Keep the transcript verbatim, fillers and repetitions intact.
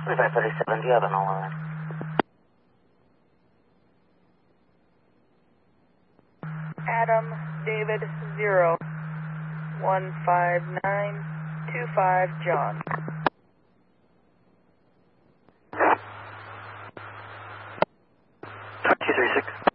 twenty-five thirty-seven, do you have an all on? Adam, David, zero, one five nine, two five, John. two three six.